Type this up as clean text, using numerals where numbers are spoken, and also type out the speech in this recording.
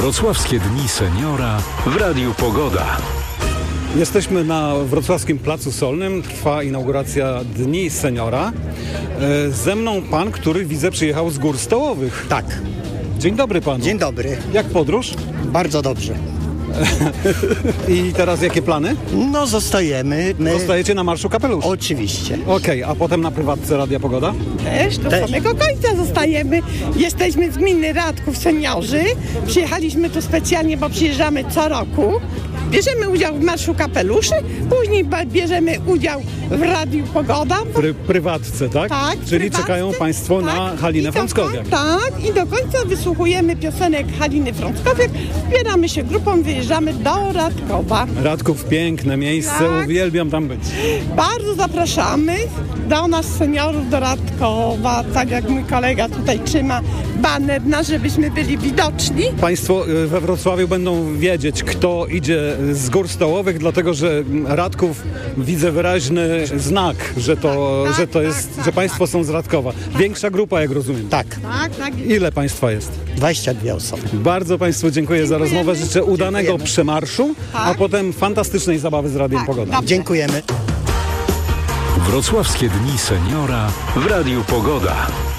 Wrocławskie Dni Seniora w Radiu Pogoda. Jesteśmy na wrocławskim Placu Solnym. Trwa inauguracja Dni Seniora. Ze mną pan, który widzę przyjechał z Gór Stołowych. Tak, Dzień dobry panu. dzień dobry. Jak podróż? Bardzo dobrze. I teraz jakie plany? No zostajemy. My... Zostajecie na Marszu Kapeluszy. Oczywiście. Okej, a potem na prywatce Radia Pogoda? Też do samego końca zostajemy. Jesteśmy z gminy Radków Seniorzy. Przyjechaliśmy tu specjalnie, bo przyjeżdżamy co roku. Bierzemy udział w Marszu Kapeluszy, później bierzemy udział w Radiu Pogoda. Prywatce, tak? Tak, Czyli prywatce, czekają państwo na tak. Halinę I Frąckowiak. Tak, i do końca wysłuchujemy piosenek Haliny Frąckowiak. Zbieramy się grupą, wyjeżdżamy do Radkowa. Radków, piękne miejsce, Tak. uwielbiam tam być. Bardzo zapraszamy do nas seniorów do Radkowa, tak jak mój kolega tutaj trzyma baner nasz, żebyśmy byli widoczni. Państwo we Wrocławiu będą wiedzieć, kto idzie z Gór Stołowych, dlatego że Radków widzę wyraźny znak, że że państwo są z Radkowa. Większa grupa, jak rozumiem. Tak, Tak. Ile państwa jest? 22 osoby. Bardzo państwu dziękuję za rozmowę. Życzę udanego Dziękujemy. przemarszu, a Tak. potem fantastycznej zabawy z Radiem Tak, Pogoda. dobrze. Dziękujemy. Wrocławskie Dni Seniora w Radiu Pogoda.